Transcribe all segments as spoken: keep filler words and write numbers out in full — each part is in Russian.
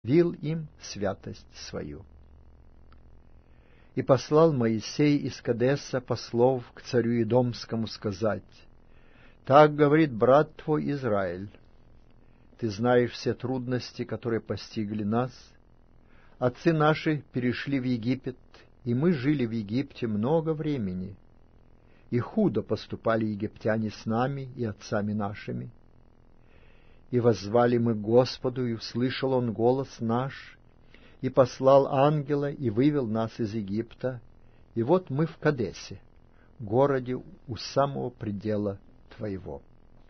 явил им святость свою. И послал Моисей из Кадеса послов к царю Идомскому сказать: «Так говорит брат твой Израиль, ты знаешь все трудности, которые постигли нас. Отцы наши перешли в Египет, и мы жили в Египте много времени, и худо поступали египтяне с нами и отцами нашими. И воззвали мы к Господу, и услышал Он голос наш, и послал ангела, и вывел нас из Египта, и вот мы в Кадесе, городе у самого предела Твоего.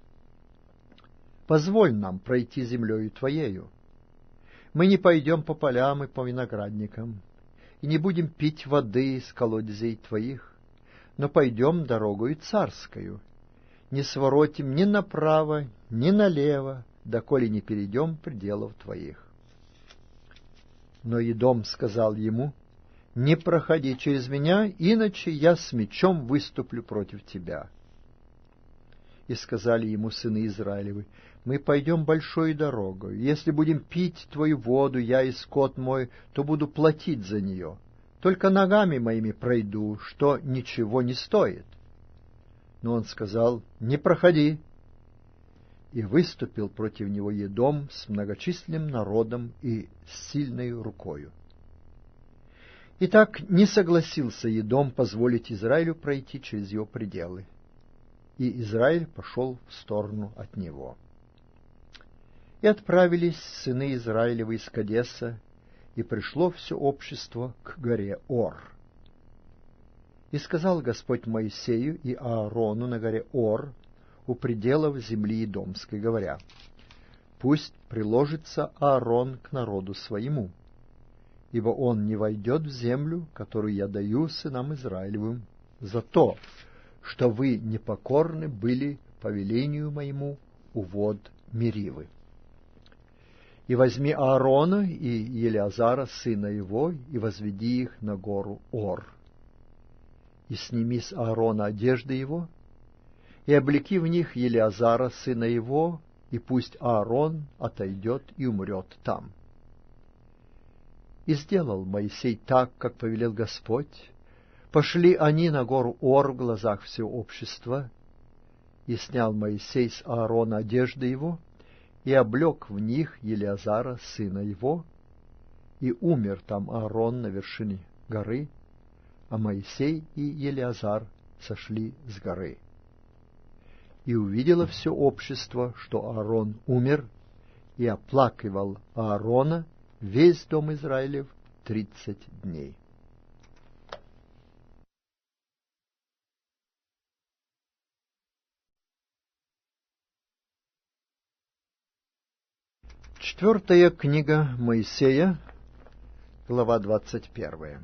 Позволь нам пройти землею Твоею. Мы не пойдем по полям и по виноградникам, и не будем пить воды из колодезей Твоих, но пойдем дорогою царскою, не своротим ни направо, ни налево, доколе не перейдем пределов Твоих». Но Идом сказал ему: «Не проходи через меня, иначе я с мечом выступлю против тебя». И сказали ему сыны Израилевы: «Мы пойдем большой дорогой. Если будем пить твою воду, я и скот мой, то буду платить за нее. Только ногами моими пройду, что ничего не стоит». Но он сказал: «Не проходи». И выступил против него Едом с многочисленным народом и с сильной рукою. Итак, не согласился Едом позволить Израилю пройти через его пределы, и Израиль пошел в сторону от него. И отправились сыны Израилевы из Кадеса, и пришло все общество к горе Ор. И сказал Господь Моисею и Аарону на горе Ор, у пределов земли Идомской, говоря: «Пусть приложится Аарон к народу своему, ибо он не войдет в землю, которую я даю сынам Израилевым, за то, что вы непокорны были повелению моему у вод Меривы. И возьми Аарона и Елеазара, сына его, и возведи их на гору Ор. И сними с Аарона одежды его, и облеки в них Елеазара, сына его, и пусть Аарон отойдет и умрет там». И сделал Моисей так, как повелел Господь. Пошли они на гору Ор в глазах всего общества, и снял Моисей с Аарона одежды его, и облек в них Елеазара, сына его, и умер там Аарон на вершине горы, а Моисей и Елеазар сошли с горы. И увидело все общество, что Аарон умер, и оплакивал Аарона весь дом Израилев тридцать дней. Четвертая книга Моисея, глава двадцать первая.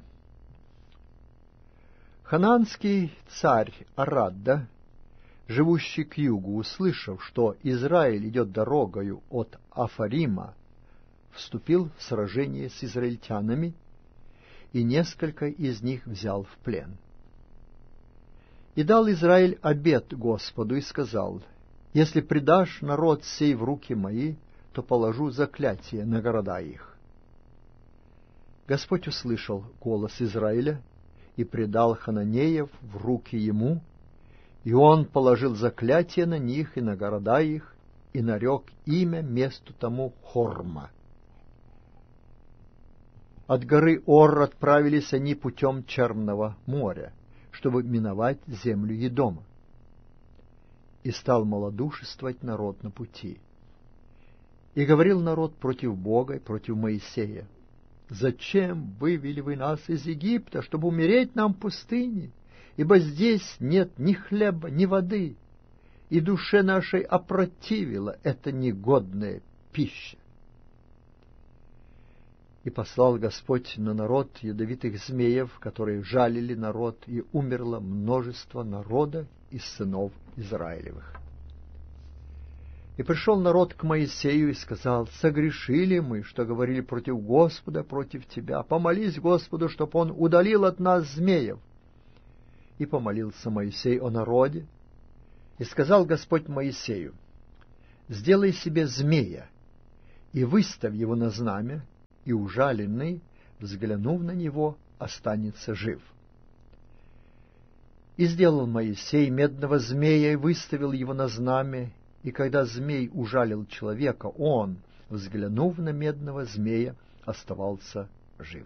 Ханаанский царь Арадда, живущий к югу, услышав, что Израиль идет дорогою от Афарима, вступил в сражение с израильтянами, и несколько из них взял в плен. И дал Израиль обет Господу и сказал: «Если предашь народ сей в руки мои, то положу заклятие на города их». Господь услышал голос Израиля и предал хананеев в руки ему, и он положил заклятие на них и на города их, и нарек имя месту тому Хорма. От горы Ор отправились они путем Черного моря, чтобы миновать землю Едома. И стал малодушествовать народ на пути. И говорил народ против Бога и против Моисея: «Зачем вывели вы нас из Египта, чтобы умереть нам в пустыне? Ибо здесь нет ни хлеба, ни воды, и душе нашей опротивила эта негодная пища». И послал Господь на народ ядовитых змеев, которые жалили народ, и умерло множество народа из сынов Израилевых. И пришел народ к Моисею и сказал: «Согрешили мы, что говорили против Господа, против тебя. Помолись Господу, чтоб он удалил от нас змеев». И помолился Моисей о народе, и сказал Господь Моисею: «Сделай себе змея, и выставь его на знамя, и ужаленный, взглянув на него, останется жив. И сделал Моисей медного змея и выставил его на знамя, и когда змей ужалил человека, он, взглянув на медного змея, оставался жив.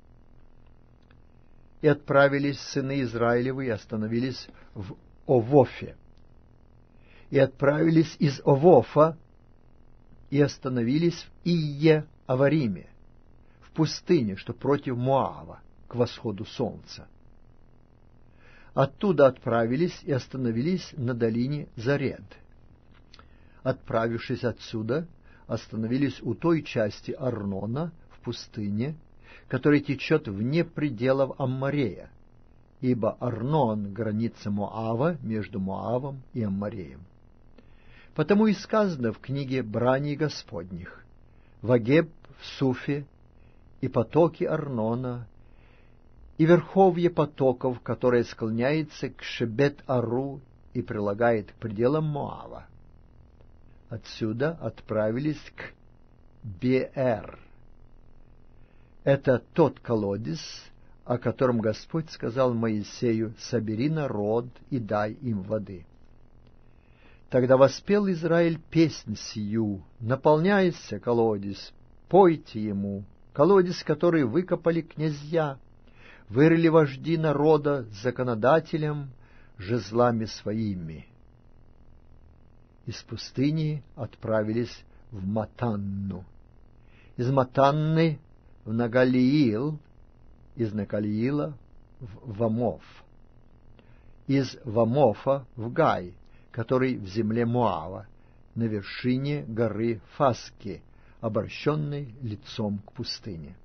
И отправились сыны Израилевы и остановились в Овофе. И отправились из Овофа и остановились в Ие-Авариме, в пустыне, что против Моава, к восходу солнца. Оттуда отправились и остановились на долине Заред. Отправившись отсюда, остановились у той части Арнона в пустыне, которая течет вне пределов Аммарея, ибо Арнон — граница Моава между Моавом и Аммареем. Потому и сказано в книге «Браней Господних»: «Вагеб в Суфе и потоки Арнона, и верховье потоков, которое склоняется к Шебет-Ару и прилагает к пределам Моава». Отсюда отправились к Беэр. Это тот колодец, о котором Господь сказал Моисею: «Собери народ и дай им воды». Тогда воспел Израиль песнь сию: «Наполняйся, колодец, пойте ему, колодец, который выкопали князья, вырыли вожди народа с законодателем жезлами своими». Из пустыни отправились в Матанну, из Матанны в Нагалиил, из Нагалиила в Вамоф, из Вамофа в Гай, который в земле Моава, на вершине горы Фаски, обращенной лицом к пустыне.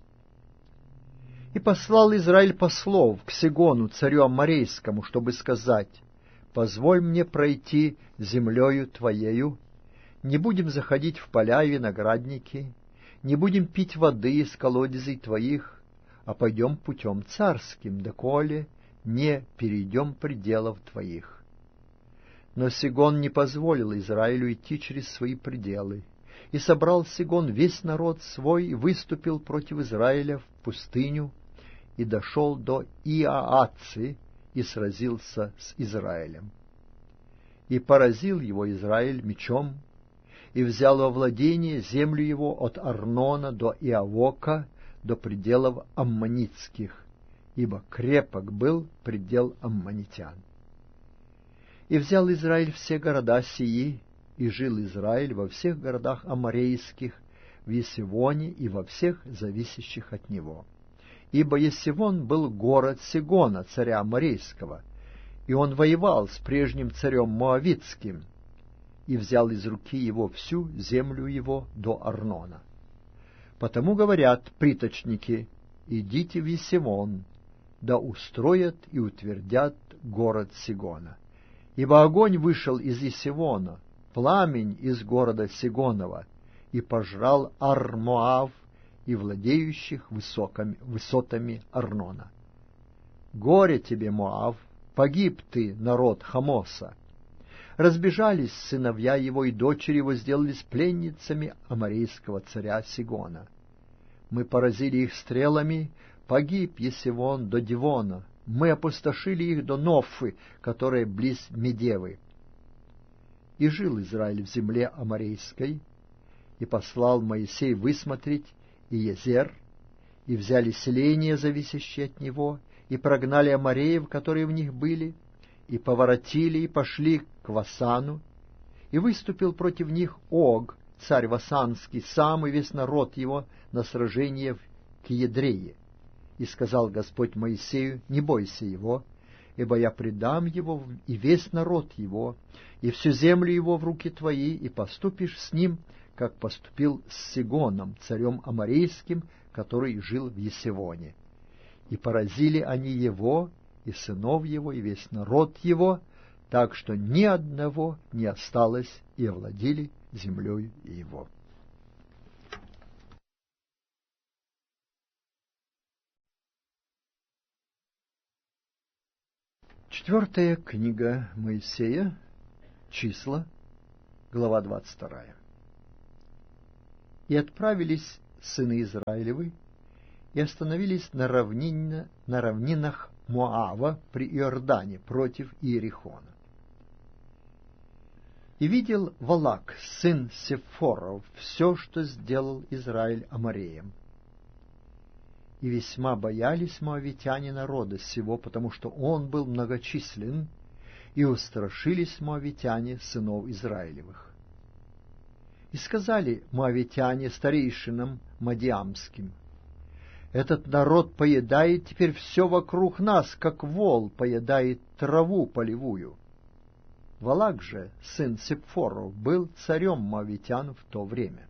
И послал Израиль послов к Сигону, царю Амморейскому, чтобы сказать: «Позволь мне пройти землею твоею, не будем заходить в поля и виноградники, не будем пить воды из колодезей твоих, а пойдем путем царским, доколе не перейдем пределов твоих». Но Сигон не позволил Израилю идти через свои пределы, и собрал Сигон весь народ свой и выступил против Израиля в пустыню, и дошел до Иааци, и сразился с Израилем. И поразил его Израиль мечом, и взял во владение землю его от Арнона до Иавока, до пределов аммонитских, ибо крепок был предел аммонитян. И взял Израиль все города сии, и жил Израиль во всех городах аморейских, в Есивоне и во всех зависящих от него. Ибо Есивон был город Сигона, царя Аморейского, и он воевал с прежним царем Моавитским, и взял из руки его всю землю его до Арнона. Потому говорят приточники: «Идите в Есивон, да устроят и утвердят город Сигона. Ибо огонь вышел из Есивона, пламень из города Сигонова, и пожрал Ар-Моав и владеющих высоками, высотами Арнона. Горе тебе, Моав, погиб ты, народ Хамоса!» Разбежались сыновья его и дочери его, сделались пленницами аморейского царя Сигона. Мы поразили их стрелами, погиб Есивон до Дивона, мы опустошили их до Ноффы, которая близ Медевы. И жил Израиль в земле аморейской, и послал Моисей высмотреть Иезер, и взяли селения, зависящие от него, и прогнали амореев, которые в них были, и поворотили, и пошли к Васану, и выступил против них Ог, царь Васанский, сам и весь народ его, на сражение в Киедрее. И сказал Господь Моисею: «Не бойся его, ибо я предам его и весь народ его, и всю землю его в руки твои, и поступишь с ним, как поступил с Сигоном, царем аморейским, который жил в Есивоне». И поразили они его, и сынов его, и весь народ его, так что ни одного не осталось, и овладели землей его. Четвертая книга Моисея, Числа, глава двадцать вторая. «И отправились сыны Израилевы и остановились на, равнине, на равнинах Моава при Иордане против Иерихона. И видел Валак, сын Сефоров, все, что сделал Израиль амореям. И весьма боялись моавитяне народа сего, потому что он был многочислен, и устрашились моавитяне сынов Израилевых. И сказали моавитяне старейшинам мадиамским: «Этот народ поедает теперь все вокруг нас, как вол поедает траву полевую». Валак же, сын Сепфоров, был царем моавитян в то время.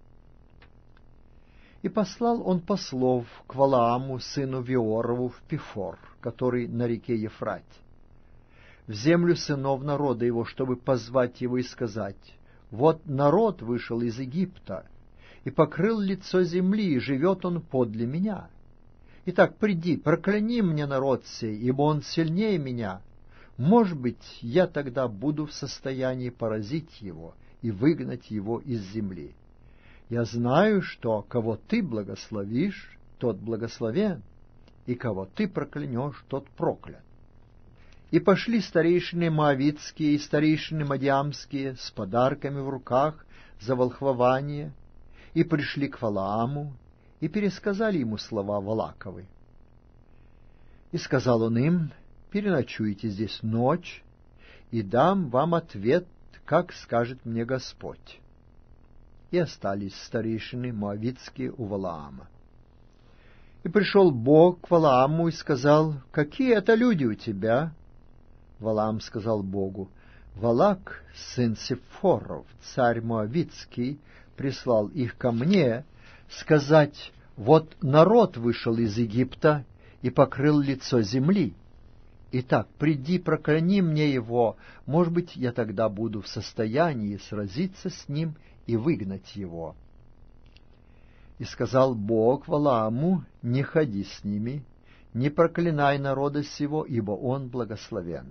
И послал он послов к Валааму, сыну Виорову, в Пифор, который на реке Ефрате, в землю сынов народа его, чтобы позвать его и сказать: «Вот народ вышел из Египта, и покрыл лицо земли, и живет он подле меня. Итак, приди, прокляни мне народ сей, ибо он сильнее меня. Может быть, я тогда буду в состоянии поразить его и выгнать его из земли. Я знаю, что кого ты благословишь, тот благословен, и кого ты проклянешь, тот проклят». И пошли старейшины моавитские и старейшины мадиамские с подарками в руках за волхвование, и пришли к Валааму, и пересказали ему слова Валаковы. И сказал он им: «Переночуйте здесь ночь, и дам вам ответ, как скажет мне Господь». И остались старейшины моавитские у Валаама. И пришел Бог к Валааму и сказал: «Какие это люди у тебя?» Валаам сказал Богу: «Валак, сын Сефоров, царь моавитский, прислал их ко мне сказать: вот народ вышел из Египта и покрыл лицо земли. Итак, приди, прокляни мне его, может быть, я тогда буду в состоянии сразиться с ним и выгнать его». И сказал Бог Валааму: «Не ходи с ними, не проклинай народа сего, ибо он благословен».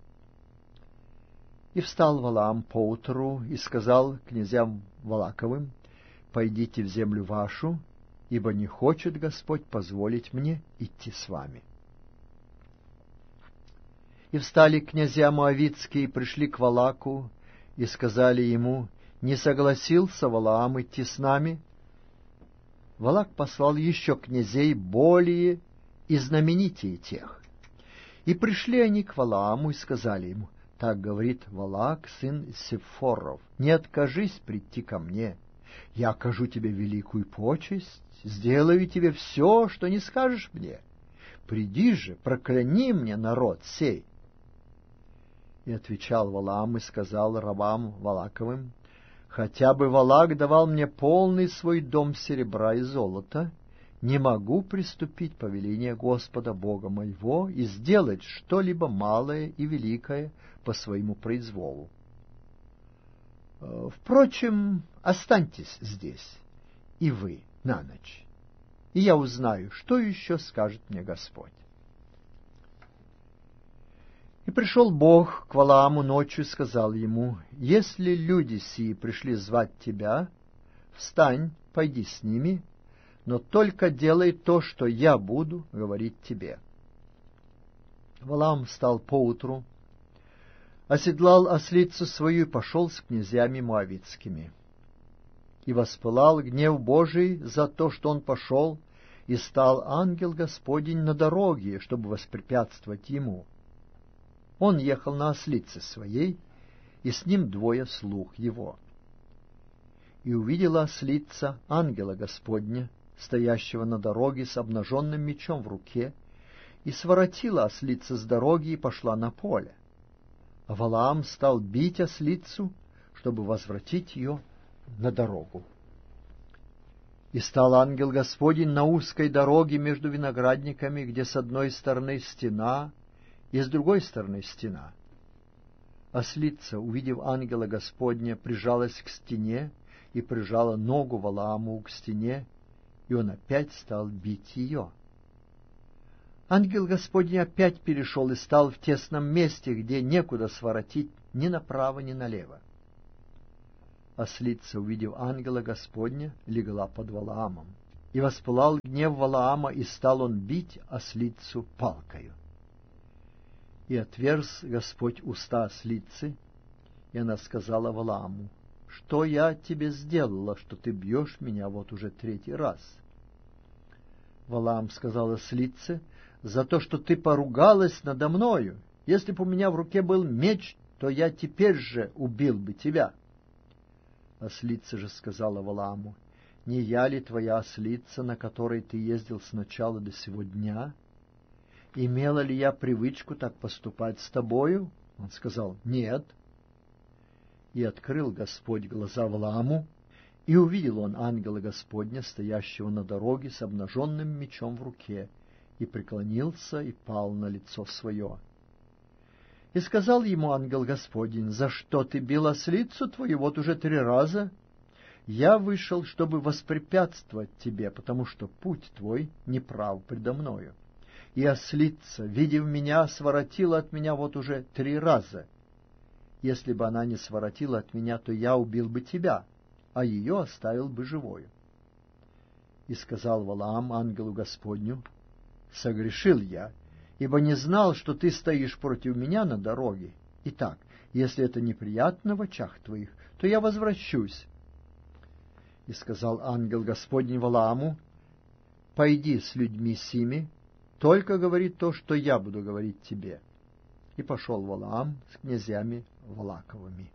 И встал Валаам поутру и сказал князьям Валаковым: «Пойдите в землю вашу, ибо не хочет Господь позволить мне идти с вами». И встали князья моавитские и пришли к Валаку и сказали ему: «Не согласился Валаам идти с нами?» Валак послал еще князей более и знаменитее тех. И пришли они к Валааму и сказали ему: «Так говорит Валак, сын Сефоров: не откажись прийти ко мне, я окажу тебе великую почесть, сделаю тебе все, что не скажешь мне. Приди же, прокляни мне народ сей». И отвечал Валаам и сказал рабам Валаковым: «Хотя бы Валак давал мне полный свой дом серебра и золота, не могу приступить по велению Господа Бога моего и сделать что-либо малое и великое по своему произволу. Впрочем, останьтесь здесь, и вы, на ночь, и я узнаю, что еще скажет мне Господь». И пришел Бог к Валааму ночью и сказал ему: «Если люди сии пришли звать тебя, встань, пойди с ними, но только делай то, что я буду говорить тебе». Валаам встал поутру, оседлал ослицу свою и пошел с князьями моавитскими. И воспылал гнев Божий за то, что он пошел, и стал ангел Господень на дороге, чтобы воспрепятствовать ему. Он ехал на ослице своей, и с ним двое слуг его. И увидела ослица ангела Господня, стоящего на дороге с обнаженным мечом в руке, и своротила ослица с дороги и пошла на поле. А Валаам стал бить ослицу, чтобы возвратить ее на дорогу. И стал ангел Господень на узкой дороге между виноградниками, где с одной стороны стена, и с другой стороны стена. Ослица, увидев ангела Господня, прижалась к стене и прижала ногу Валааму к стене, и он опять стал бить ее. Ангел Господень опять перешел и стал в тесном месте, где некуда своротить ни направо, ни налево. Ослица, увидев ангела Господня, легла под Валаамом. И воспылал гнев Валаама, и стал он бить ослицу палкою. И отверз Господь уста ослицы, и она сказала Валааму: что я тебе сделала, что ты бьешь меня вот уже третий раз? Валаам сказал ослице: за то, что ты поругалась надо мною. Если бы у меня в руке был меч, то я теперь же убил бы тебя. Ослица же сказала Валааму: не я ли твоя ослица, на которой ты ездил с начала до сего дня? Имела ли я привычку так поступать с тобою? Он сказал: нет. И открыл Господь глаза Валааму, и увидел он ангела Господня, стоящего на дороге с обнаженным мечом в руке, и преклонился и пал на лицо свое. И сказал ему ангел Господень: за что ты бил ослицу твою вот уже три раза? Я вышел, чтобы воспрепятствовать тебе, потому что путь твой неправ предо мною. И ослица, видев меня, своротила от меня вот уже три раза. Если бы она не своротила от меня, то я убил бы тебя, а ее оставил бы живою. И сказал Валаам ангелу Господню: согрешил я, ибо не знал, что ты стоишь против меня на дороге. Итак, если это неприятно в очах твоих, то я возвращусь. И сказал ангел Господень Валааму: пойди с людьми сими, только говори то, что я буду говорить тебе. И пошел Валаам с князьями Валаковыми.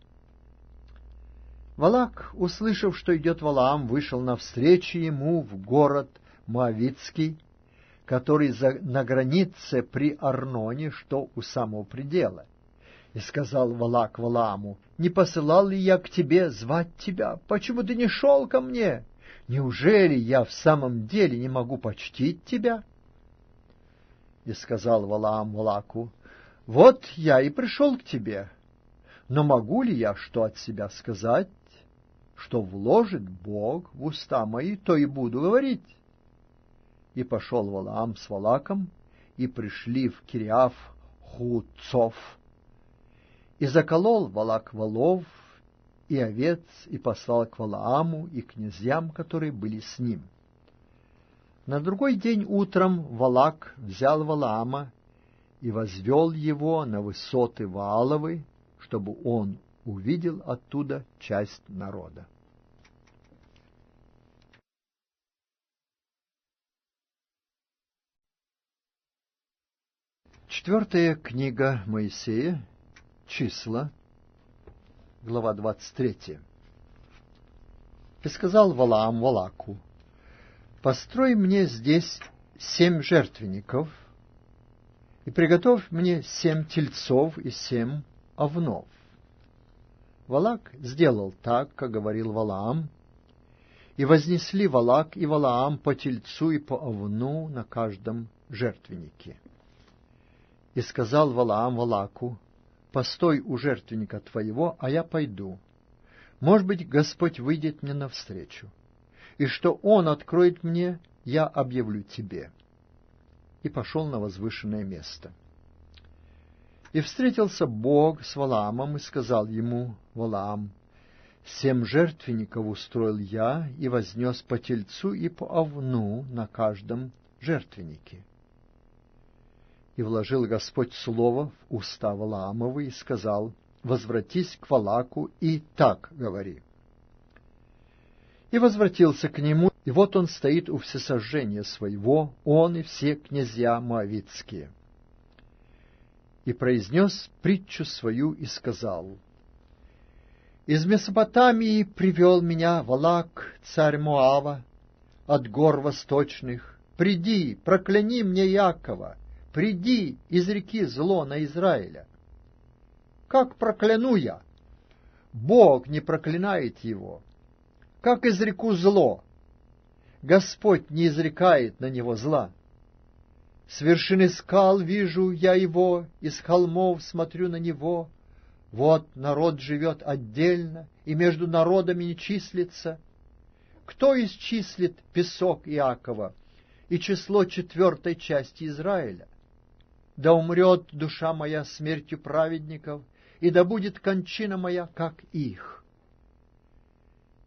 Валак, услышав, что идет Валаам, вышел навстречу ему в город Моавитский, который на границе при Арноне, что у самого предела. И сказал Валак Валааму: не посылал ли я к тебе звать тебя? Почему ты не шел ко мне? Неужели я в самом деле не могу почтить тебя? И сказал Валаам Валаку: вот я и пришел к тебе, но могу ли я что от себя сказать? Что вложит Бог в уста мои, то и буду говорить. И пошел Валаам с Валаком, и пришли в Кириаф Хуцов. И заколол Валак волов и овец, и послал к Валааму и князьям, которые были с ним. На другой день утром Валак взял Валаама и возвел его на высоты Вааловы, чтобы он увидел оттуда часть народа. Четвертая книга Моисея, Числа, глава двадцать третья. И сказал Валаам Валаку: построй мне здесь семь жертвенников, и приготовь мне семь тельцов и семь овнов. Валак сделал так, как говорил Валаам, и вознесли Валак и Валаам по тельцу и по овну на каждом жертвеннике. И сказал Валаам Валаку: постой у жертвенника твоего, а я пойду. Может быть, Господь выйдет мне навстречу, и что Он откроет мне, я объявлю тебе. И пошел на возвышенное место. И встретился Бог с Валаамом и сказал ему: Валаам, семь жертвенников устроил я и вознес по тельцу и по овну на каждом жертвеннике. И вложил Господь слово в уста Валаамовы и сказал: возвратись к Валаку и так говори. И возвратился к нему, и вот он стоит у всесожжения своего, он и все князья моавитские. И произнес притчу свою и сказал: из Месопотамии привел меня Валак, царь Моава, от гор восточных. Приди, прокляни мне Иакова, приди, изреки зло на Израиля. Как прокляну я? Бог не проклинает его. Как изреку зло? Господь не изрекает на него зла. С вершины скал вижу я его, из холмов смотрю на него. Вот народ живет отдельно, и между народами не числится. Кто исчислит песок Иакова и число четвертой части Израиля? Да умрет душа моя смертью праведников, и да будет кончина моя, как их.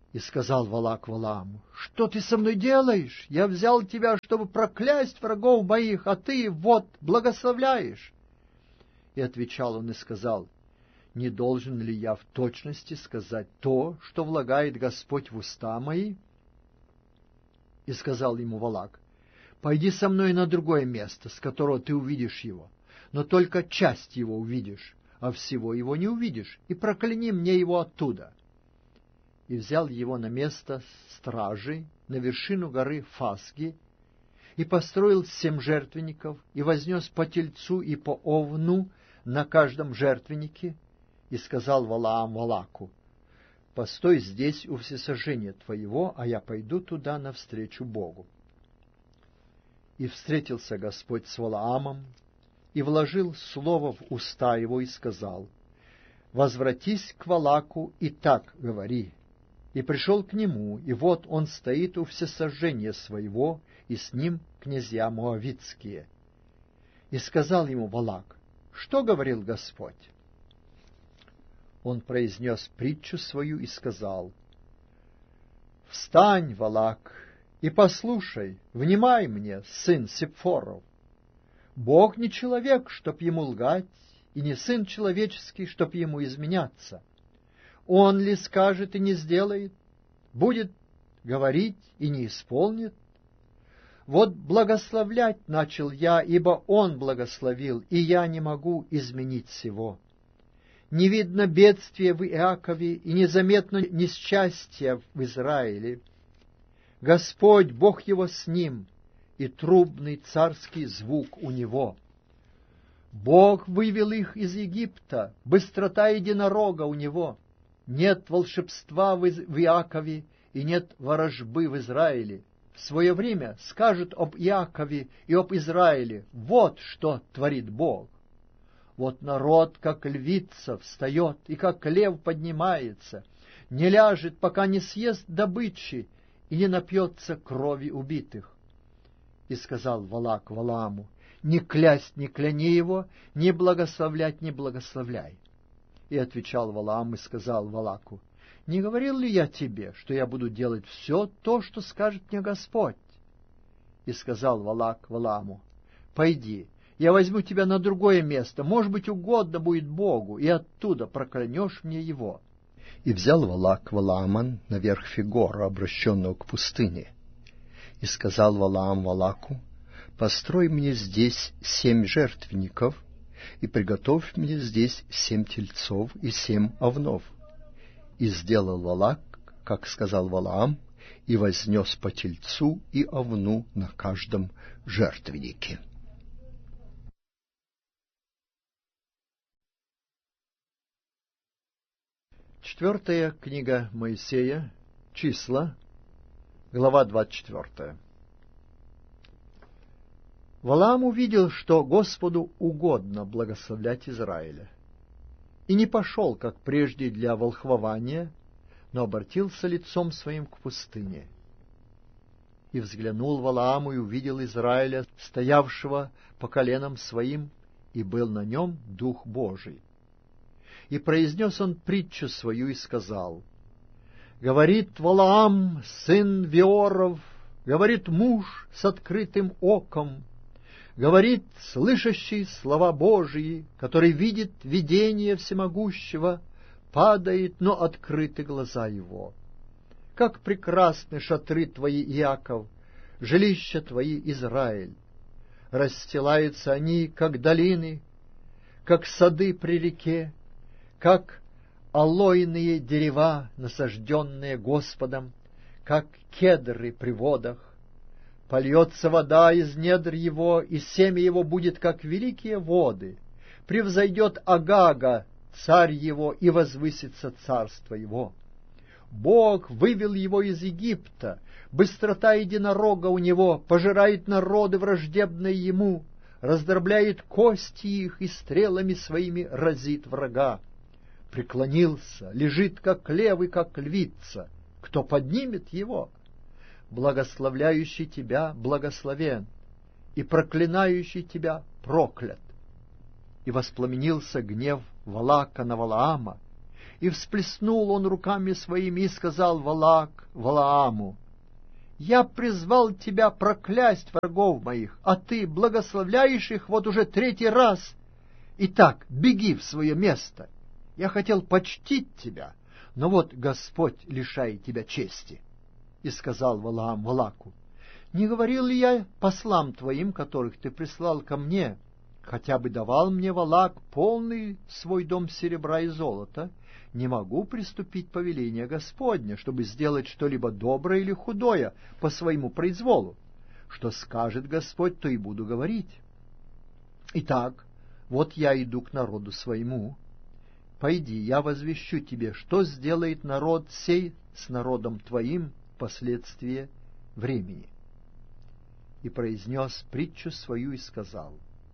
И сказал Валак Валааму: «Что ты со мной делаешь? Я взял тебя, чтобы проклясть врагов моих, а ты вот благословляешь». И отвечал он и сказал: «Не должен ли я в точности сказать то, что влагает Господь в уста мои?» И сказал ему Валак: «Пойди со мной на другое место, с которого ты увидишь его, но только часть его увидишь, а всего его не увидишь, и прокляни мне его оттуда». И взял его на место стражи, на вершину горы Фасги, и построил семь жертвенников, и вознес по тельцу и по овну на каждом жертвеннике, и сказал Валаам Валаку: «Постой здесь у всесожжения твоего, а я пойду туда навстречу Богу». И встретился Господь с Валаамом, и вложил слово в уста его, и сказал: «Возвратись к Валаку и так говори». И пришел к нему, и вот он стоит у всесожжения своего, и с ним князья моавитские. И сказал ему Валак: «Что говорил Господь?» Он произнес притчу свою и сказал: «Встань, Валак, и послушай, внимай мне, сын Сепфоров. Бог не человек, чтоб ему лгать, и не сын человеческий, чтоб ему изменяться. Он ли скажет и не сделает, будет говорить и не исполнит? Вот благословлять начал я, ибо он благословил, и я не могу изменить сего. Не видно бедствия в Иакове, и незаметно несчастья в Израиле. Господь, Бог его с ним, и трубный царский звук у него. Бог вывел их из Египта, быстрота единорога у него. Нет волшебства в Иакове, и нет ворожбы в Израиле. В свое время скажут об Иакове и об Израиле: вот что творит Бог. Вот народ, как львица, встает, и как лев поднимается, не ляжет, пока не съест добычи, и не напьется крови убитых. И сказал Валак Валааму: не клясть не кляни его, не благословлять не благословляй. И отвечал Валаам и сказал Валаку: не говорил ли я тебе, что я буду делать все то, что скажет мне Господь? И сказал Валак Валааму: пойди, я возьму тебя на другое место, может быть, угодно будет Богу, и оттуда проклянешь мне его. И взял Валак Валаама наверх Фигора, обращенного к пустыне. И сказал Валаам Валаку: построй мне здесь семь жертвенников, и приготовь мне здесь семь тельцов и семь овнов. И сделал Валак, как сказал Валаам, и вознес по тельцу и овну на каждом жертвеннике. Четвертая книга Моисея, Числа, глава двадцать четвертая. Валаам увидел, что Господу угодно благословлять Израиля, и не пошел, как прежде, для волхвования, но обратился лицом своим к пустыне. И взглянул Валаам и увидел Израиля, стоявшего по коленам своим, и был на нем Дух Божий. И произнес он притчу свою и сказал: говорит Валаам, сын Виоров, говорит муж с открытым оком, говорит слышащий слова Божии, который видит видение всемогущего, падает, но открыты глаза его. Как прекрасны шатры твои, Иаков, жилища твои, Израиль! Расстилаются они, как долины, как сады при реке, как алойные дерева, насажденные Господом, как кедры при водах. Польется вода из недр его, и семя его будет, как великие воды. Превзойдет Агага, царь его, и возвысится царство его. Бог вывел его из Египта, быстрота единорога у него, пожирает народы, враждебные ему, раздробляет кости их и стрелами своими разит врага. Преклонился, лежит, как лев и как львица. Кто поднимет его? Благословляющий тебя благословен, и проклинающий тебя проклят. И воспламенился гнев Валака на Валаама, И всплеснул он руками своими и сказал Валаак Валааму: «Я призвал тебя проклясть врагов моих, а ты благословляешь их вот уже третий раз. Итак, беги в свое место. Я хотел почтить тебя, но вот Господь лишает тебя чести». И сказал Валаам Валааку: «Не говорил ли я послам твоим, которых ты прислал ко мне, хотя бы давал мне Валаак полный свой дом серебра и золота, не могу приступить повеление Господне, чтобы сделать что-либо доброе или худое по своему произволу. Что скажет Господь, то и буду говорить. Итак, вот я иду к народу своему. Пойди, я возвещу тебе, что сделает народ сей с народом твоим впоследствии времени». И произнес притчу свою и сказал: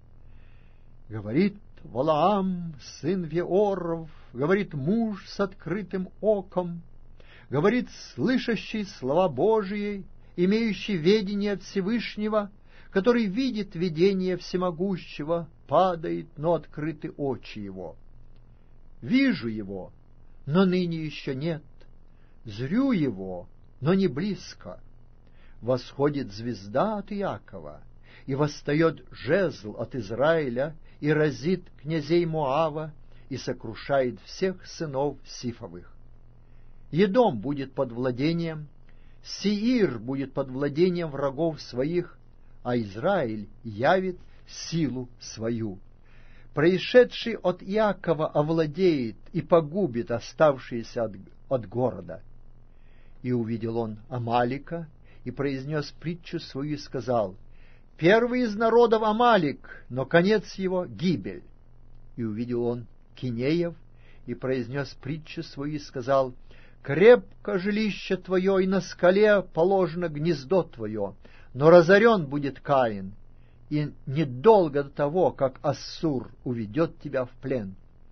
«Говорит Валаам, сын Веоров, говорит муж с открытым оком, говорит слышащий слова Божии, имеющий ведение от Всевышнего, который видит видение всемогущего, падает, но открыты очи его. Вижу его, но ныне еще нет, зрю его, но не близко. Восходит звезда от Иакова, и восстает жезл от Израиля, и разит князей Моава, и сокрушает всех сынов Сифовых. Едом будет под владением, Сеир будет под владением врагов своих, а Израиль явит силу свою. Происшедший от Иакова овладеет и погубит оставшиеся от, от города». И увидел он Амалика, и произнес притчу свою и сказал: «Первый из народов Амалик, но конец его — гибель». И увидел он Кинеев, и произнес притчу свою и сказал: «Крепко жилище твое, и на скале положено гнездо твое, но разорен будет Каин, и недолго до того, как Ассур уведет тебя в плен».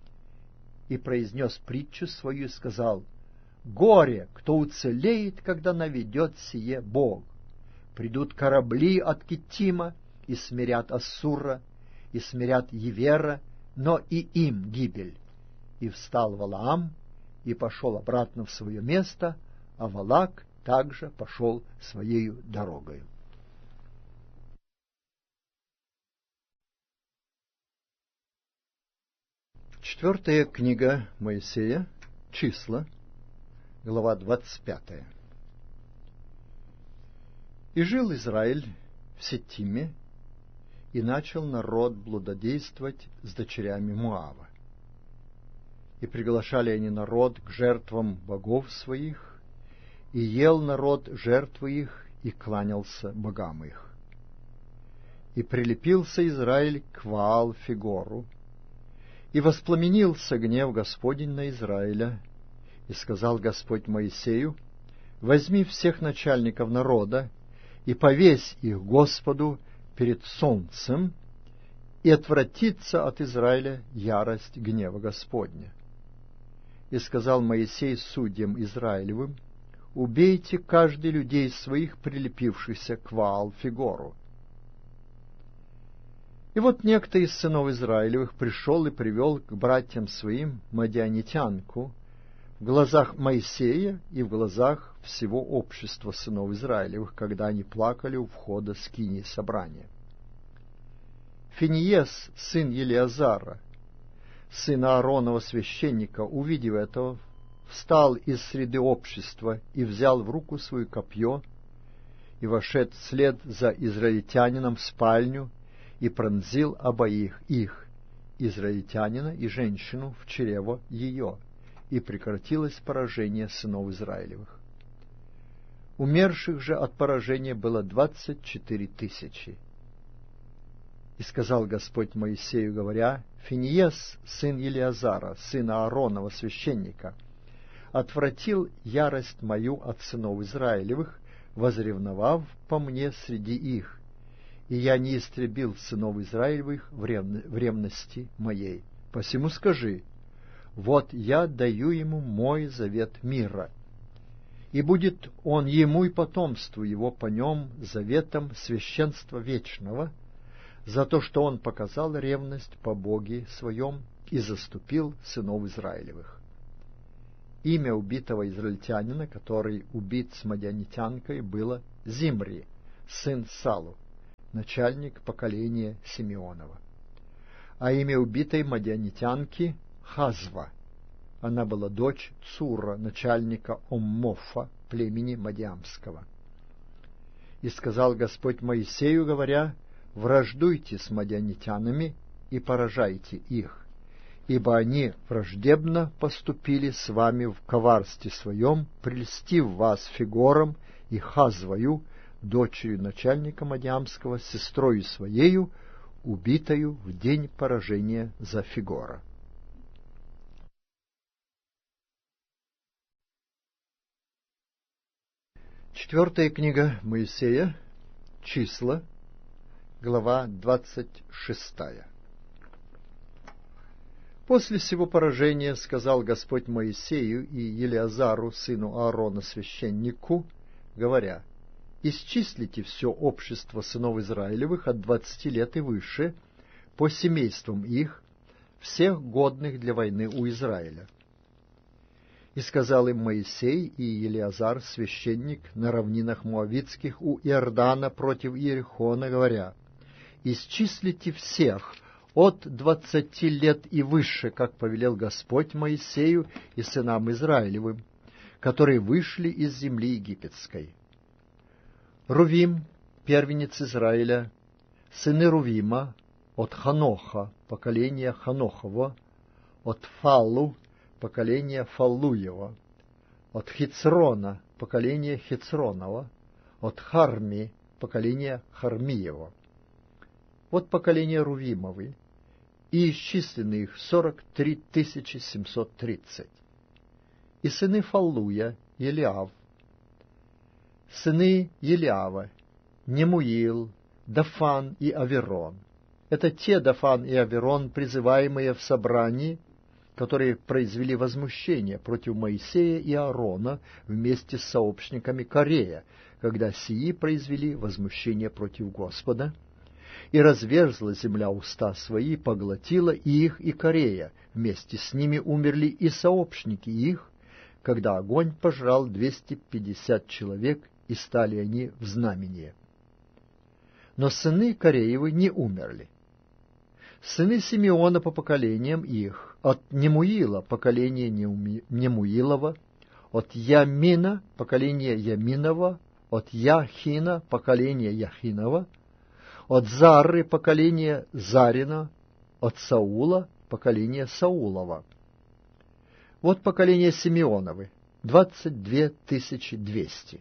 И произнес притчу свою и сказал: «Горе, кто уцелеет, когда наведет сие Бог. Придут корабли от Киттима, и смирят Ассура, и смирят Евера, но и им гибель». И встал Валаам, и пошел обратно в свое место, а Валаак также пошел своею дорогою. Четвертая книга Моисея, Числа, глава двадцать пятая. «И жил Израиль в Сеттиме, и начал народ блудодействовать с дочерями Моава. И приглашали они народ к жертвам богов своих, и ел народ жертвы их, и кланялся богам их. И прилепился Израиль к Ваал-Фигору, и воспламенился гнев Господень на Израиля, и сказал Господь Моисею: возьми всех начальников народа и повесь их Господу перед солнцем, и отвратится от Израиля ярость гнева Господня. И сказал Моисей судьям Израилевым: убейте каждый людей своих, прилепившихся к Ваал-Фигору. И вот некто из сынов Израилевых пришел и привел к братьям своим мадианитянку в глазах Моисея и в глазах всего общества сынов Израилевых, когда они плакали у входа скинии собрания. Финиес, сын Елиазара, сына Ааронова священника, увидев этого, встал из среды общества и взял в руку свое копье, и вошед вслед за израильтянином в спальню, и пронзил обоих их, израильтянина и женщину, в чрево ее, и прекратилось поражение сынов Израилевых. Умерших же от поражения было двадцать четыре тысячи. И сказал Господь Моисею, говоря: Финиес, сын Елиазара, сына Ааронова священника, отвратил ярость мою от сынов Израилевых, возревновав по мне среди их, и я не истребил сынов Израилевых в ревности моей. Посему скажи: вот я даю ему мой завет мира, и будет он ему и потомству его по нем заветом священства вечного, за то, что он показал ревность по Боге своем и заступил сынов Израилевых. Имя убитого израильтянина, который убит с мадианитянкой, было Зимри, сын Салу, начальник поколения Симеонова. А имя убитой мадианитянки — Хазва. Она была дочь Цура, начальника Оммофа, племени Мадиамского. И сказал Господь Моисею, говоря: «Враждуйте с мадианитянами и поражайте их, ибо они враждебно поступили с вами в коварстве своем, прельстив вас Фигором и Хазвою, дочерью начальника Мадиамского, сестрою своею, убитою в день поражения за Фигора». Четвертая книга Моисея, Числа, глава двадцать шестая. После сего поражения сказал Господь Моисею и Елиазару, сыну Аарона, священнику, говоря: «Исчислите все общество сынов Израилевых от двадцати лет и выше, по семействам их, всех годных для войны у Израиля». И сказал им Моисей и Елиазар, священник, на равнинах Моавитских у Иордана против Иерихона, говоря: «Исчислите всех от двадцати лет и выше, как повелел Господь Моисею и сынам Израилевым, которые вышли из земли египетской. Рувим, первенец Израиля, сыны Рувима, от Ханоха, поколение Ханохова, от Фаллу, поколение Фаллуева, от Хицрона, поколение Хицронова, от Харми, поколение Хармиева. Вот поколение Рувимовы, и исчислены их сорок три тысячи семьсот тридцать. И сыны Фаллуя, Елиав, сыны Елиава, Немуил, Дафан и Аверон. Это те Дафан и Аверон, призываемые в собрании, которые произвели возмущение против Моисея и Аарона вместе с сообщниками Корея, когда сии произвели возмущение против Господа. И разверзла земля уста свои, поглотила и их, и Корея. Вместе с ними умерли и сообщники их, когда огонь пожрал двести пятьдесят человек, и стали они в знамение. Но сыны Кореевы не умерли. Сыны Симеона по поколениям их: от Немуила поколение Немуилова, от Ямина поколение Яминова, от Яхина поколение Яхинова, от Зары поколение Зарина, от Саула поколение Саулова. Вот поколение Симеоновы, двадцать две тысячи двести.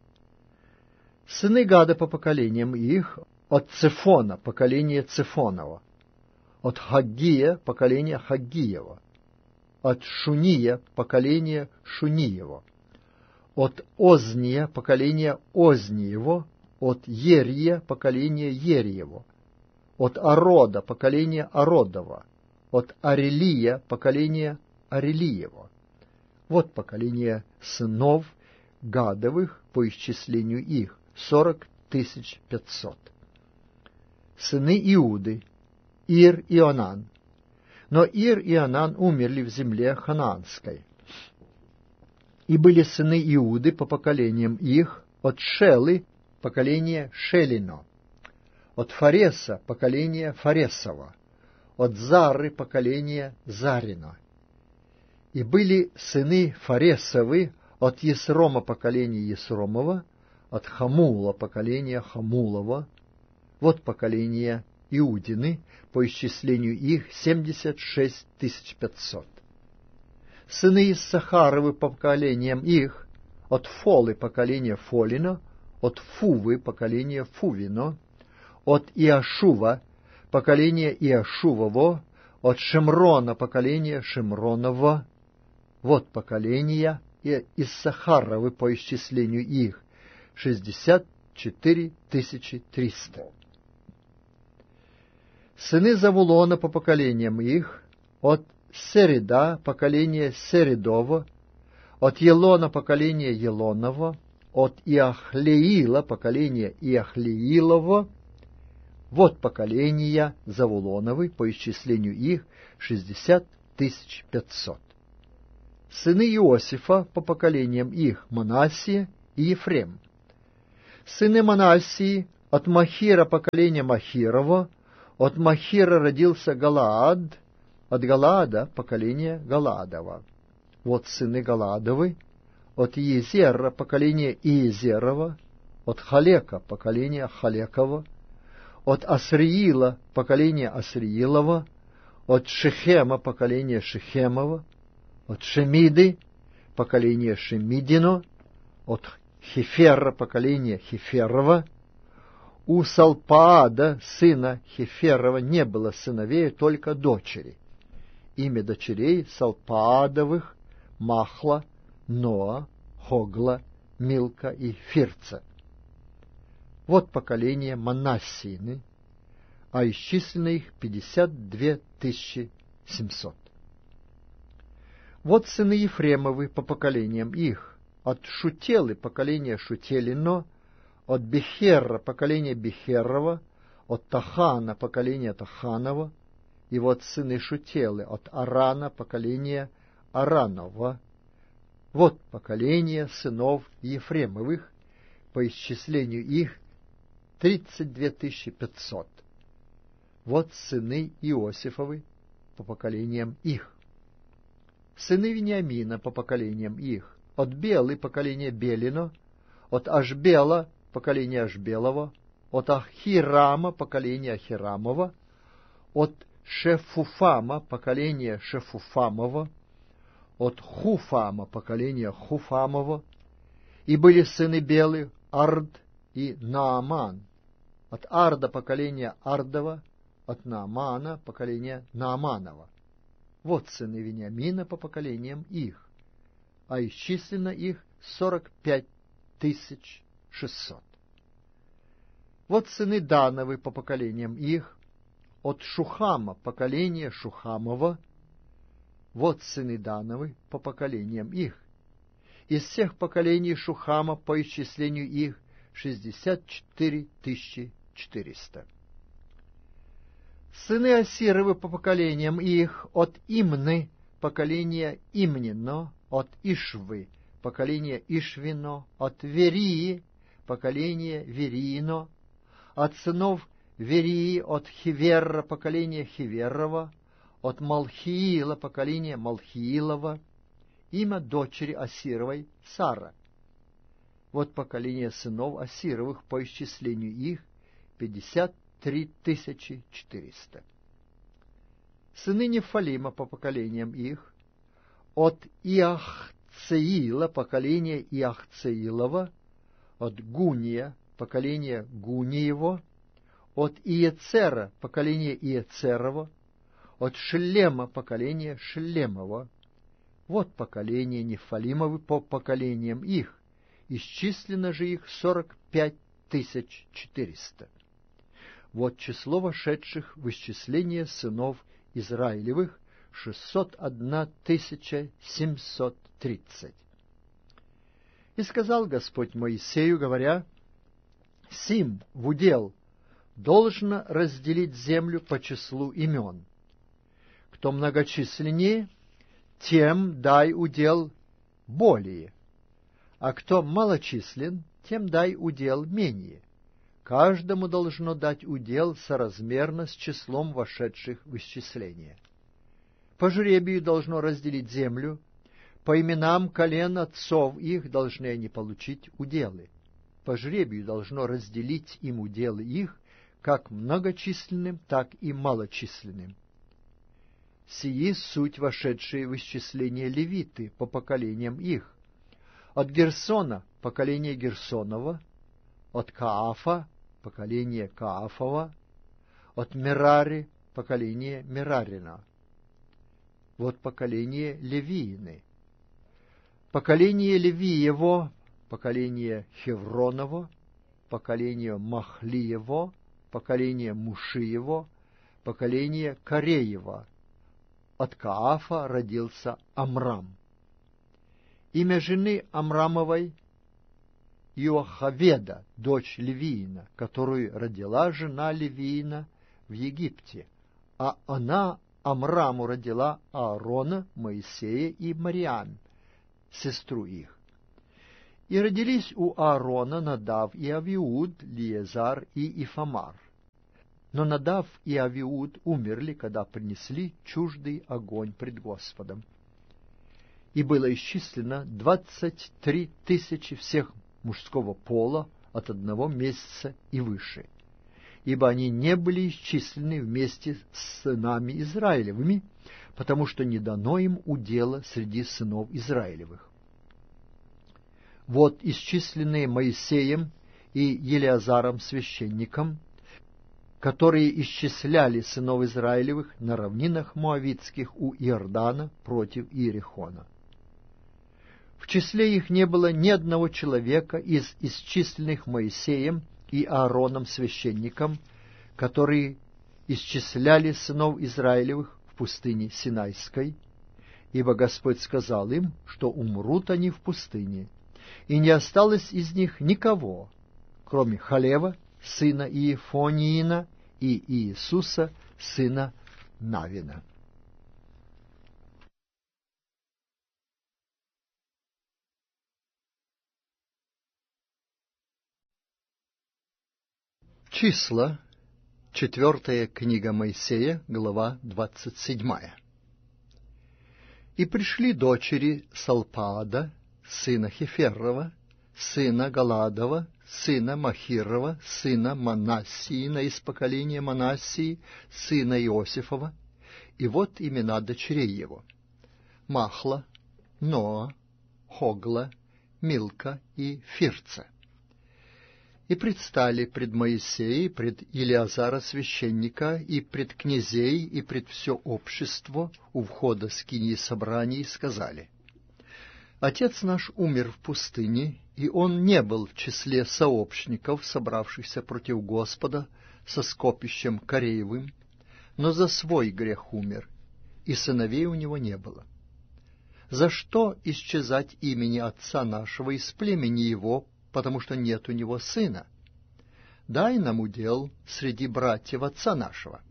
Сыны Гада по поколениям их: от Цефона поколение Цефонова, от Хаггия поколение Хаггиева, от Шуния поколение Шуниева, от Озния поколение Озниева, от Ерия поколение Ериева, от Арода поколение Ародова, от Арелия поколение Арелиева. Вот поколение сынов Гадовых по исчислению их, сорок тысяч пятьсот. Сыны Иуды: Ир и Онан. Но Ир и Онан умерли в земле ханаанской. И были сыны Иуды по поколениям их: от Шелы поколение Шелино, от Фареса поколение Фаресова, от Зары поколение Зарино. И были сыны Фаресовы: от Есрома поколение Есромова, от Хамула поколение Хамулова. Вот поколение Иудины, по исчислению их семьдесят шесть тысяч пятьсот. Сыны Иссахаровы по поколениям их: от Фолы поколение Фолино, от Фувы поколение Фувино, от Иашува поколение Иашувово, от Шемрона поколение Шемроново. Вот поколения Иссахаровы по исчислению их шестьдесят четыре тысячи триста. Сыны Завулона по поколениям их: от Середа поколение Середово, от Елона поколение Елонова, от Иахлеила поколение Иахлеилова. Вот поколения Завулоновы по исчислению их шестьдесят тысяч пятьсот. Сыны Иосифа по поколениям их: Манассия и Ефрем. Сыны Манассии: от Махира поколение Махирова, от Махира родился Галаад, от Галаада поколение Галаадова. Вот сыны Галаадовы: от Иезера поколение Иезерова, от Халека поколение Халекова, от Асриила поколение Асриилова, от Шехема поколение Шехемова, от Шемиды поколение Шемидино, от Хефера поколение Хеферова. У Салпаада, сына Хеферова, не было сыновей, только дочери. Имя дочерей Салпаадовых: Махла, Ноа, Хогла, Милка и Фирца. Вот поколение Манассины, а исчислено их пятьдесят две тысячи семьсот. Вот сыны Ефремовы по поколениям их: от Шутелы поколение Шутелино, от Бехерра поколение Бехерова, от Тахана поколение Таханова. И вот сыны Шутелы: от Арана поколение Аранова. Вот поколение сынов Ефремовых, по исчислению их тридцать две тысячи пятьсот. Вот сыны Иосифовы по поколениям их. Сыны Вениамина по поколениям их: от Белы поколение Белино, от Ашбела поколение Ашбелова, от Ахирама поколение Ахирамова, от Шефуфама поколение Шефуфамова, от Хуфама поколение Хуфамова. И были сыны Белы: Ард и Нааман. От Арда поколение Ардова, от Наамана поколение Нааманова. Вот сыны Вениамина по поколениям их, а исчислено их сорок пять тысяч шестьсот. Вот сыны Дановы по поколениям их: от Шухама поколение Шухамова. Вот сыны Дановы по поколениям их. Из всех поколений Шухама по исчислению их шестьдесят четыре тысячи четыреста. Сыны Асировы по поколениям их: от Имны поколение Имнино, от Ишвы поколение Ишвино, от Верии поколение Вериино, от сынов Верии: от Хиверра поколение Хиверова, от Малхиила поколение Малхиилова. Имя дочери Асировой — Сара. Вот поколение сынов Асировых по исчислению их пятьдесят три тысячи четыреста. Сыны Нефалима по поколениям их: от Иахцеила поколение Иахцеилова, от Гуния поколение Гуниево, от Иецера поколение Иецерова, от Шелема поколение Шелемова. Вот поколение Нефалимовы по поколениям их, исчислено же их сорок пять тысяч четыреста. Вот число вошедших в исчисление сынов Израилевых — шестьсот одна тысяча семьсот тридцать. И сказал Господь Моисею, говоря: «Сим в удел должно разделить землю по числу имен. Кто многочисленнее, тем дай удел более, а кто малочислен, тем дай удел менее. Каждому должно дать удел соразмерно с числом вошедших в исчисление. По жребию должно разделить землю, по именам колен отцов их должны они получить уделы. По жребию должно разделить им уделы их, как многочисленным, так и малочисленным. Сии суть вошедшие в исчисление левиты по поколениям их: от Герсона поколение Герсонова, от Каафа поколение Каафова, от Мерари поколение Мерарина. Вот поколение Левиины. Поколение Левиево, поколение Хевроново, поколение Махлиево, поколение Мушиево, поколение Кореева. От Каафа родился Амрам. Имя жены Амрамовой — Иохаведа, дочь Левиина, которую родила жена Левиина в Египте, а она Амраму родила Аарона, Моисея и Мариам, сестру их. И родились у Аарона Надав и Авиуд, Лиезар и Ифамар. Но Надав и Авиуд умерли, когда принесли чуждый огонь пред Господом. И было исчислено двадцать три тысячи всех мужского пола от одного месяца и выше, ибо они не были исчислены вместе с сынами Израилевыми, потому что не дано им удела среди сынов Израилевых. Вот исчисленные Моисеем и Елиазаром священником, которые исчисляли сынов Израилевых на равнинах Моавитских у Иордана против Иерихона. В числе их не было ни одного человека из исчисленных Моисеем и Аароном священником, которые исчисляли сынов Израилевых в пустыне Синайской, ибо Господь сказал им, что умрут они в пустыне, и не осталось из них никого, кроме Халева, сына Иефониина, и Иисуса, сына Навина. Числа, четвертая книга Моисея, глава двадцать седьмая. «И пришли дочери Салпаада, сына Хеферова, сына Галадова, сына Махирова, сына Манассиина из поколения Манассии, сына Иосифова, и вот имена дочерей его: Махла, Ноа, Хогла, Милка и Фирца. И предстали пред Моисея, пред Илиазара священника, и пред князей, и пред все общество у входа скинии собраний, и сказали: Отец наш умер в пустыне, и он не был в числе сообщников, собравшихся против Господа со скопищем Кореевым, но за свой грех умер, и сыновей у него не было. За что исчезать имени отца нашего из племени его, потому что нет у него сына? Дай нам удел среди братьев отца нашего.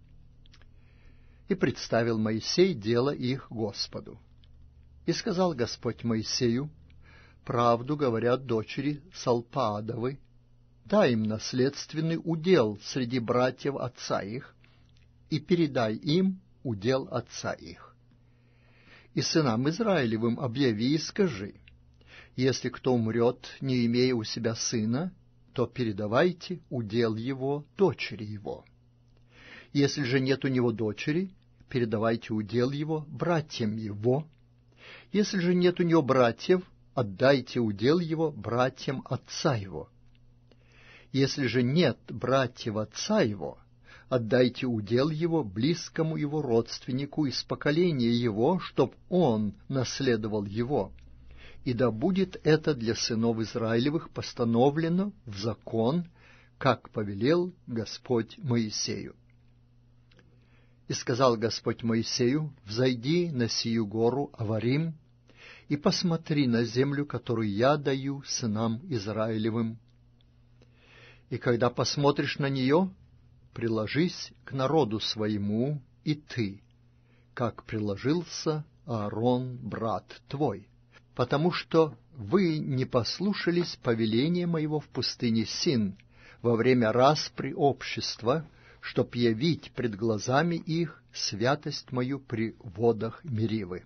И представил Моисей дело их Господу. И сказал Господь Моисею: правду говорят дочери Салпаадовы, дай им наследственный удел среди братьев отца их, и передай им удел отца их. И сынам Израилевым объяви и скажи: если кто умрет, не имея у себя сына, то передавайте удел его дочери его. Если же нет у него дочери, передавайте удел его братьям его. Если же нет у него братьев, отдайте удел его братьям отца его. Если же нет братьев отца его, отдайте удел его близкому его родственнику из поколения его, чтоб он наследовал его. И да будет это для сынов Израилевых постановлено в закон, как повелел Господь Моисею. И сказал Господь Моисею: взойди на сию гору Аварим, и посмотри на землю, которую я даю сынам Израилевым. И когда посмотришь на нее, приложись к народу своему и ты, как приложился Аарон, брат твой, потому что вы не послушались повеления моего в пустыне Син во время распри общества, чтоб явить пред глазами их святость мою при водах Меривы.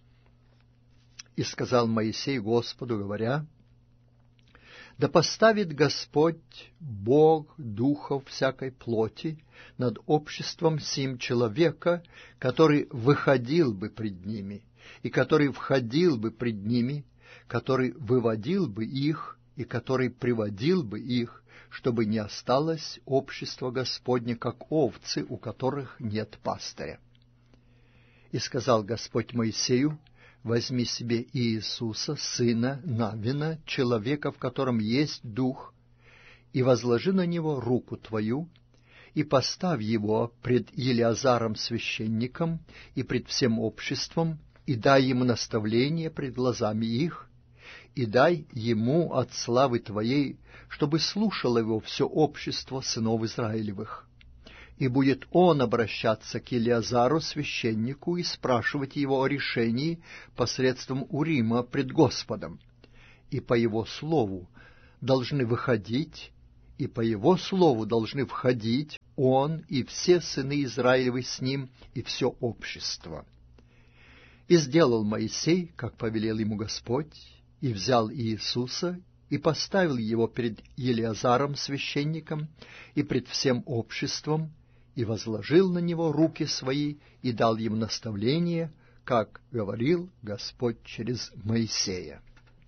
И сказал Моисей Господу, говоря: да поставит Господь, Бог духов всякой плоти, над обществом сим человека, который выходил бы пред ними, и который входил бы пред ними, который выводил бы их, и который приводил бы их, чтобы не осталось общество Господне, как овцы, у которых нет пастыря. И сказал Господь Моисею: возьми себе Иисуса, сына Навина, человека, в котором есть дух, и возложи на него руку твою, и поставь его пред Елиазаром священником и пред всем обществом, и дай ему наставление пред глазами их, и дай ему от славы твоей, чтобы слушало его все общество сынов Израилевых. И будет он обращаться к Елиазару, священнику, и спрашивать его о решении посредством Урима пред Господом. И по его слову должны выходить, и по его слову должны входить он и все сыны Израилевы с ним, и все общество. И сделал Моисей, как повелел ему Господь, и взял Иисуса, и поставил его перед Елиазаром, священником, и пред всем обществом, и возложил на него руки свои, и дал ему наставление, как говорил Господь через Моисея.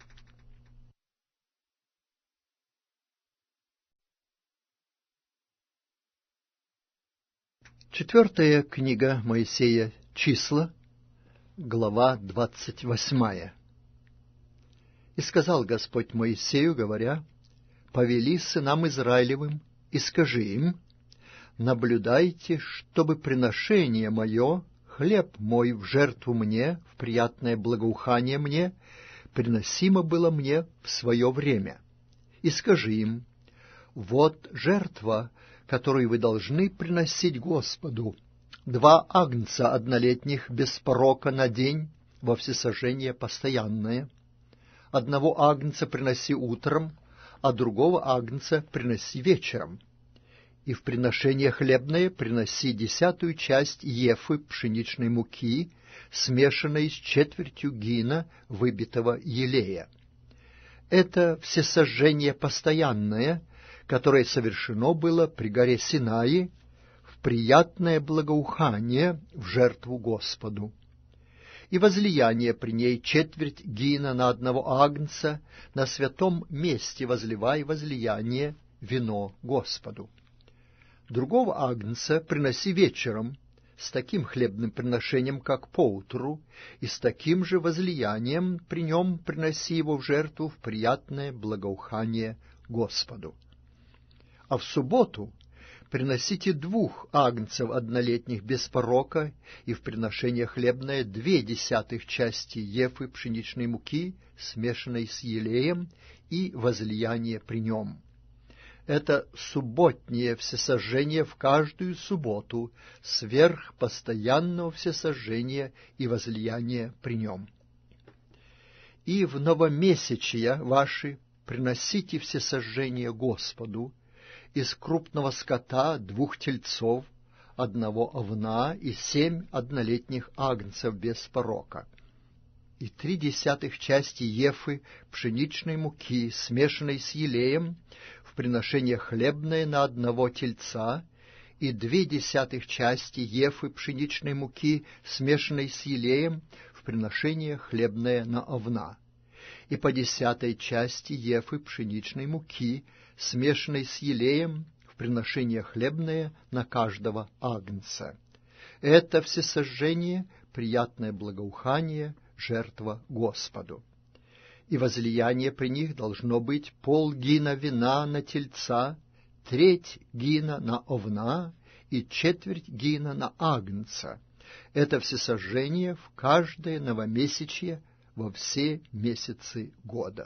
Четвертая книга Моисея, Числа, глава двадцать восьмая. «И сказал Господь Моисею, говоря, повели сынам Израилевым, и скажи им, наблюдайте, чтобы приношение мое, хлеб мой в жертву мне, в приятное благоухание мне, приносимо было мне в свое время. И скажи им, вот жертва, которую вы должны приносить Господу, два агнца однолетних без порока на день во всесожжение постоянное. Одного агнца приноси утром, а другого агнца приноси вечером. И в приношение хлебное приноси десятую часть ефы пшеничной муки, смешанной с четвертью гина выбитого елея. Это всесожжение постоянное, которое совершено было при горе Синаи, в приятное благоухание в жертву Господу. И возлияние при ней четверть гина на одного агнца, на святом месте возливай возлияние вино Господу. Другого агнца приноси вечером, с таким хлебным приношением, как поутру, и с таким же возлиянием при нем приноси его в жертву в приятное благоухание Господу. А в субботу приносите двух агнцев однолетних без порока, и в приношение хлебное две десятых части ефы пшеничной муки, смешанной с елеем, и возлияние при нем. Это субботнее всесожжение в каждую субботу, сверх постоянного всесожжения и возлияния при нем. И в новомесячья ваши приносите всесожжение Господу, из крупного скота двух тельцов, одного овна и семь однолетних агнцев без порока, и три десятых части ефы пшеничной муки, смешанной с елеем, в приношение хлебное на одного тельца, и две десятых части ефы пшеничной муки, смешанной с елеем, в приношение хлебное на овна, и по десятой части ефы пшеничной муки, смешанной с елеем, в приношение хлебное на каждого агнца. Это всесожжение, приятное благоухание, жертва Господу. И возлияние при них должно быть полгина вина на тельца, треть гина на овна и четверть гина на агнца. Это всесожжение в каждое новомесячье во все месяцы года.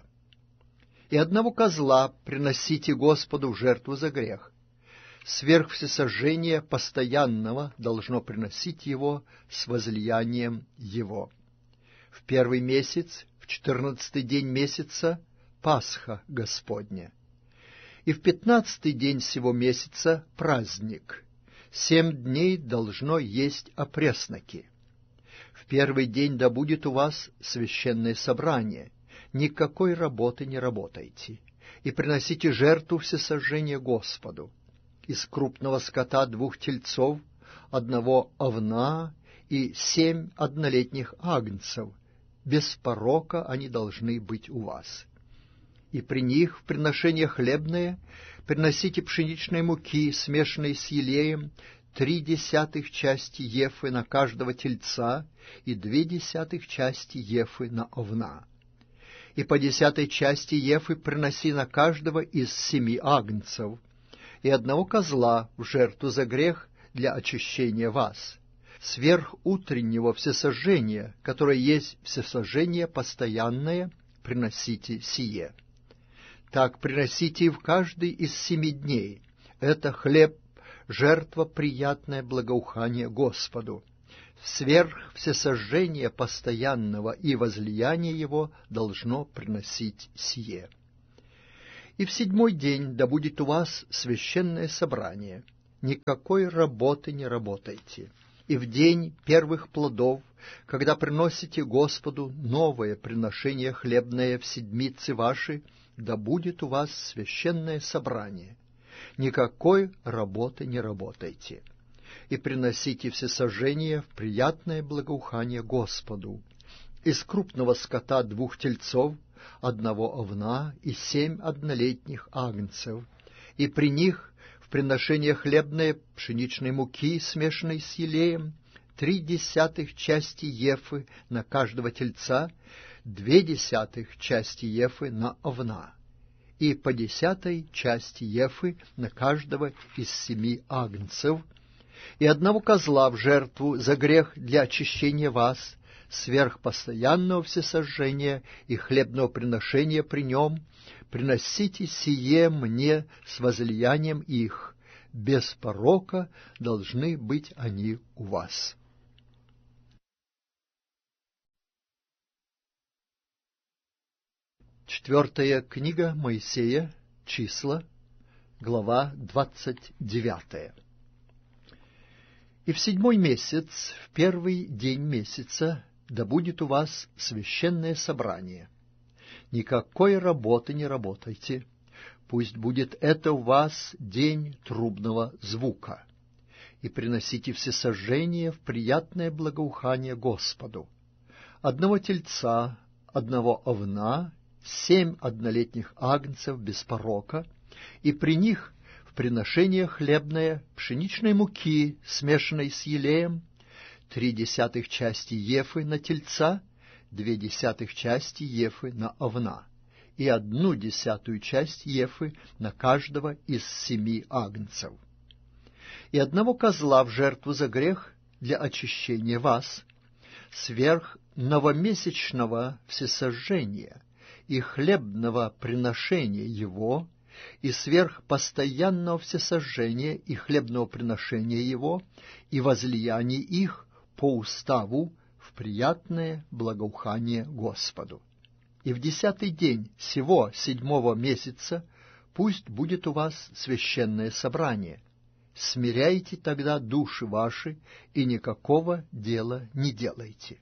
И одного козла приносите Господу в жертву за грех. Сверх всесожжения постоянного должно приносить его с возлиянием его. В первый месяц, в четырнадцатый день месяца, Пасха Господня. И в пятнадцатый день сего месяца праздник. Семь дней должно есть опресноки. В первый день да будет у вас священное собрание. Никакой работы не работайте. И приносите жертву всесожжения Господу. Из крупного скота двух тельцов, одного овна и семь однолетних агнцев. Без порока они должны быть у вас. И при них в приношение хлебное приносите пшеничной муки, смешанной с елеем, три десятых части ефы на каждого тельца и две десятых части ефы на овна. И по десятой части ефы приноси на каждого из семи агнцев, и одного козла в жертву за грех для очищения вас. Сверх утреннего всесожжения, которое есть всесожжение постоянное, приносите сие. Так приносите и в каждый из семи дней. Это хлеб жертва приятное благоухание Господу. Сверх всесожжения постоянного и возлияние его должно приносить сие. И в седьмой день да будет у вас священное собрание, никакой работы не работайте. И в день первых плодов, когда приносите Господу новое приношение хлебное в седмицы ваши, да будет у вас священное собрание, никакой работы не работайте. И приносите всесожжение в приятное благоухание Господу. Из крупного скота двух тельцов, одного овна и семь однолетних агнцев, и при них в приношение хлебное пшеничной муки, смешанной с елеем, три десятых части ефы на каждого тельца, две десятых части ефы на овна, и по десятой части ефы на каждого из семи агнцев, и одного козла в жертву за грех для очищения вас, сверх постоянного всесожжения и хлебного приношения при нем, приносите сие мне с возлиянием их, без порока должны быть они у вас». Четвертая книга Моисея, Числа, глава двадцать девятая. «И в седьмой месяц, в первый день месяца, да будет у вас священное собрание. Никакой работы не работайте, пусть будет это у вас день трубного звука. И приносите всесожжение в приятное благоухание Господу. Одного тельца, одного овна, семь однолетних агнцев без порока, и при них в приношение хлебное пшеничной муки, смешанной с елеем, три десятых части ефы на тельца, две десятых части ефы на овна, и одну десятую часть ефы на каждого из семи агнцев. И одного козла в жертву за грех для очищения вас, сверх новомесячного всесожжения и хлебного приношения его, и сверх постоянного всесожжения и хлебного приношения его, и возлияний их по уставу в приятное благоухание Господу. И в десятый день сего седьмого месяца пусть будет у вас священное собрание. Смиряйте тогда души ваши, и никакого дела не делайте.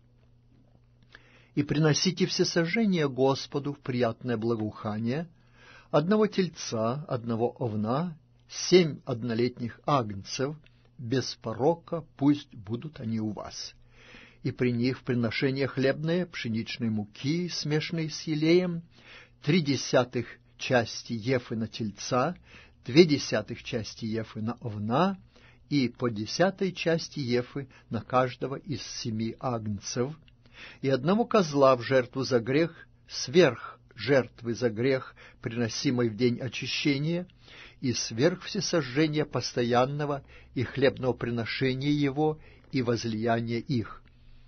И приносите всесожжение Господу в приятное благоухание, одного тельца, одного овна, семь однолетних агнцев, без порока пусть будут они у вас. И при них в приношение хлебное пшеничной муки, смешанной с елеем, три десятых части ефы на тельца, две десятых части ефы на овна, и по десятой части ефы на каждого из семи агнцев, и одного козла в жертву за грех, сверх жертвы за грех, приносимой в день очищения, и сверх всесожжения постоянного и хлебного приношения его и возлияния их.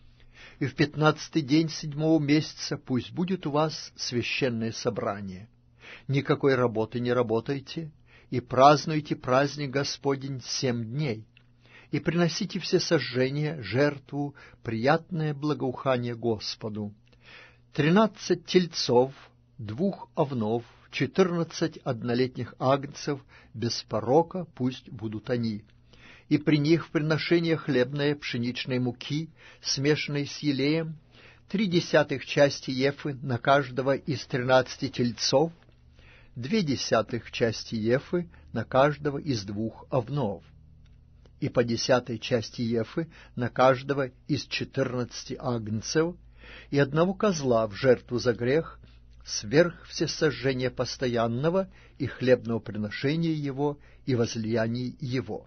И в пятнадцатый день седьмого месяца пусть будет у вас священное собрание. Никакой работы не работайте, и празднуйте праздник Господень семь дней. И приносите все сожжения, жертву, приятное благоухание Господу. Тринадцать тельцов, двух овнов, четырнадцать однолетних агнцев, без порока пусть будут они. И при них в приношение хлебное пшеничной муки, смешанной с елеем, три десятых части ефы на каждого из тринадцати тельцов, две десятых части ефы на каждого из двух овнов, и по десятой части ефы на каждого из четырнадцати агнцев, и одного козла в жертву за грех, сверх всесожжения постоянного и хлебного приношения его и возлияний его.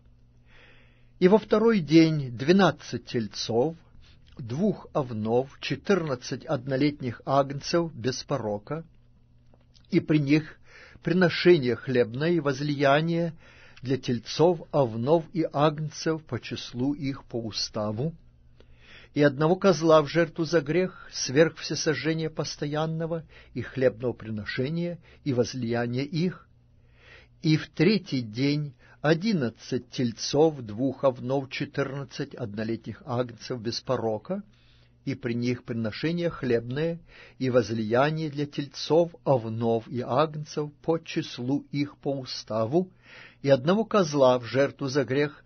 И во второй день двенадцать тельцов, двух овнов, четырнадцать однолетних агнцев без порока, и при них приношение хлебное и возлияние для тельцов, овнов и агнцев по числу их по уставу, и одного козла в жертву за грех, сверх всесожжения постоянного и хлебного приношения и возлияния их, и в третий день одиннадцать тельцов, двух овнов, четырнадцать однолетних агнцев без порока, и при них приношение хлебное и возлияние для тельцов, овнов и агнцев по числу их по уставу, и одного козла в жертву за грех